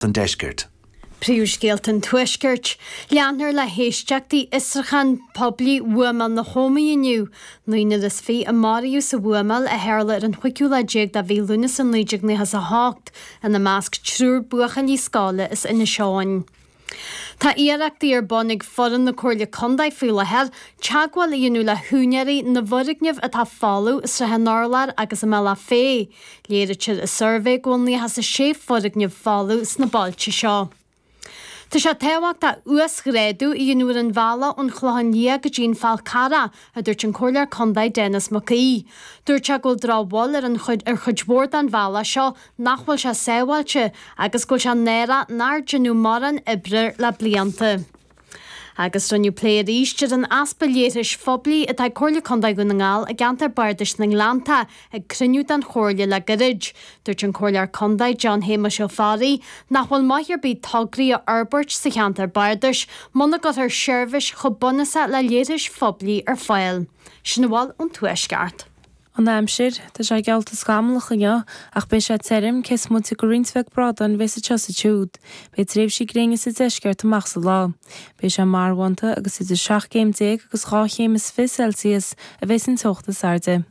an deisgurt. Príúsgéalt an tuisgurt, leanar le héisteachtaí Israchan poblí uamal na hómaí iniu, nuoine is fí a Mariú sa uamal a heirla ar an chuiciú le déag da bhí lunas an líideag na has a hácht an na másc trúr buachan í scála is ina seáin. Tá iarachtaí ar bonnig foran na cóirle condaid faoi lehead, teagháil íonú le húneirí na bhurigneamh atá fáú is rathe nálar agus am la fé. Léiritir a survey gúnlaí has a sé furigneamh fáú is na bailte seo. Tá sé tehacht a uas gréadú í nuair an bhela ón chluhanní go Jean Falcara a dúirt an cóirlear condaid Dennis Mackay. Dúirt se go drábháil ar chudbór an bhela seo nachhfuil se saohailte agus go se néra nar genú maran ibre le blianta. Agus runniu pléir ístead an aspaléiris foblí a tá cóirle condaid go na ngáil a gantar bardis na Nglanta ag cruniú an chóirle le garid. Dúirt an cóirlear condaid John Hamish O'Farry nachhfuil maithir bíd tograí a arbort sa cheantar bardis, muna got ar seirbhis cho bunasa le léiris foblí ar fáil. Sin bháil an tuaisceart. An aimsir, tá sé gealta scamlacha neo ach be sé terim cés mu go rinsfeh brada an bheits a túd. Be tréimh si gréine sa deisceart amach sa lá. Be sé marhaanta agus is 6 agus 5 Celsius a bheits an tochta sarde.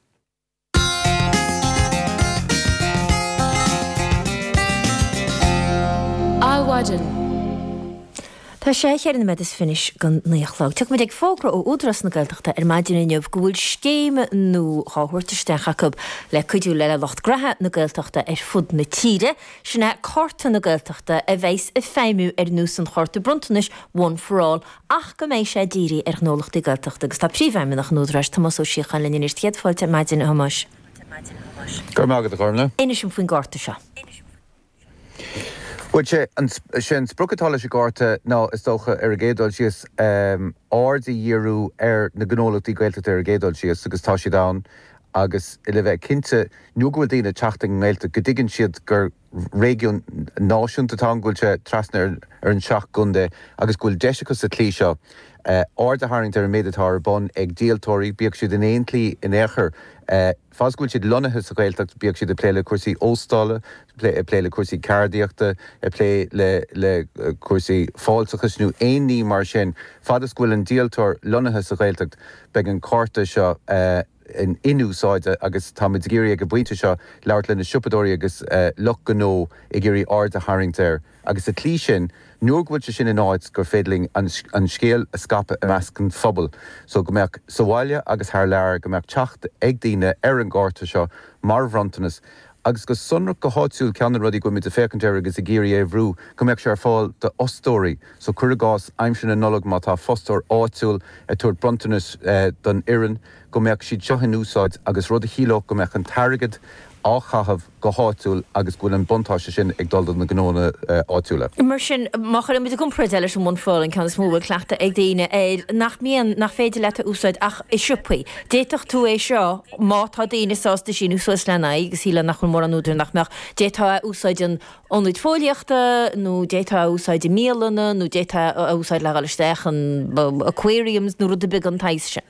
Áhaidan. Tá sé chéanna me is finis gan nuochlág. Tuach mu ag fógra ó údras na Gaeltachta ar maidin inniuh go bhfuil scéime nó cháhuirteisteach go le cuidiú le locht grathe na Gaeltachta ar fud na tíre, sinna cárta na Gaeltachta a bheits a féimú ar nús an chárta brontanis one for all, ach go méid sé díri ar gnólachtaí Gaeltachta agus tá príomhhaime nach núdras Tomás Ó Síocháin le níir chéadfáilte maidin a hamas. Gur mágad a chorna? Inis faoin gárta seo. Well, sin sprucatála sé gáta ná is dócha ar a gédal síos ádaí dhéarú ar na gnólachtaí Gaeltachta ar a gédal síos agus tá si dá agus i le bheith cinnte nuaghfuil daoine teachtaí Gaeltachta go dtigann siad gur régiún náisiúnta tá ghfuil sé trasna ar an seach gunde agus ghfuil deisicus sa tlí seo áda haingt ar an méidirtá ar bon ag díaltóirí bíag siad in éon tlí in éair Fásgúil siad lonathe sa Gaeltacht bíag siad a plé le cuasaí óstála, plé le cuasaí cardiaachta, plé le cuasaí fáilsachas nó aonní mar sin. Fadas gúil an díaltóir lonathe sa Gaeltacht beag an cárta seo in inúsáide agus tá muid géirí ag buinte seo leabhart le na siúpadóirí agus loch gnó i géirí áda haingt ar. Agus a tlí sin, nuair bhfuil sin in áid gur féidling an scéal a scape a meascan phobal. So go mbeadh soáile agus thar lear go mbeadh teacht ag daoine ar an gáirta seo mar bhrontanas. Agus go sunrach go háitiúil ceanna rudí go mit a fécintéir agus a géirí éhrú, go mbeadh sé ar fáil de ostóirí. So cur gás aimsin a nolog má tá fóstóir áitiúil a tuair brontanas don iran, go mbeadh siad seo in úsáid agus rud a hílóch go mbeadh an targad áchahabh go háitiúil agus gúil an bontáiste sin ag dul na gnóna áitiúla. Mar sin machar mit a gompraid eile sem mún fáil an ceanna smóil cleachta ag daoine nach mííon nach féidir leta úsáid ach i siúpaí. Déach tú é seo má tá daoine sásta sin úsáis lena agus híle nach chun mór an úidir nach meach détá úsáid an ónúid fóliaachta nó détá úsáid i míalana nó détá úsáid le galaisteach an aquariums nó rud a big an tais sin.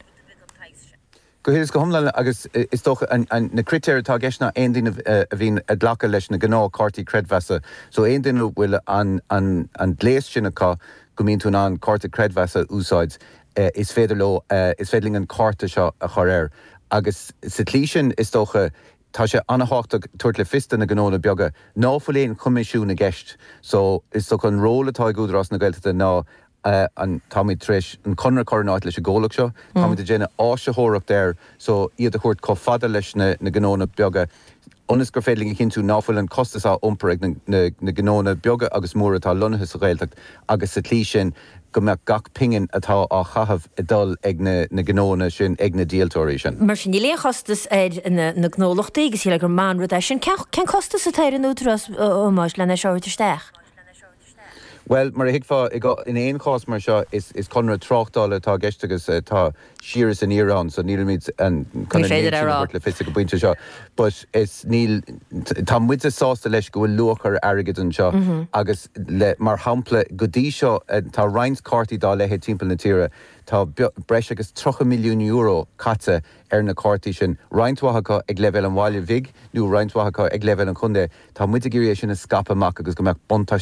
Go héidir go thomláine agus is dócha na critéir tá gceisna aon duine a bhín a dlacha leis na gná cártaí creidmheasa. So aon duine bhfuil an dléas sin acha go mín tún an cárta creidmheasa úsáid is féidir lo is féidling an cárta seo a chur air. Agus sa tlí sin is dócha tá sé anhachtach tuairt le fista na gnóna beaga náfuilléon cumisisiú na gceist. So is do an rólatá gúdrás na Gaeltachta ná an táid tris an conra choráid leis a ggólaach seo, táid a déine áisethóraach déir, so iad a chuirt có fada leis na gnóna beaga. Onas gur féidling a chinú náfuil an costas á iompar ag na gnóna beaga agus mór atá lonathe sa Gaeltacht agus sa tlí sin go mbeadh gach pingin atá á chahabh i dul ag na gnóna sin ag na díaltóirí sin. Mar sin níléon costas na gnólachtaí agus híle gur man rud sin cean costas a tair an útras ómáis lena seoirteisteach? Well, mar hiagfá in éon chás mar seo is conra trochtála tá geistegus tá siras in Iran, so níl míid an le fi go buinte seo. But is níl tá muide sásta leis go bhfuil luachar agad an seo agus le mar hampla go dtí seo tá Ryan's cartaí dá lethe timppla na tíre. Tá breis agus 3 milliún euro caite na cartaí sin Ryantuacha ag level an bháile vig, nó Ryantuacha ag level an chunde. Tá muide géiréis sin na scapa amach agus go meach bonta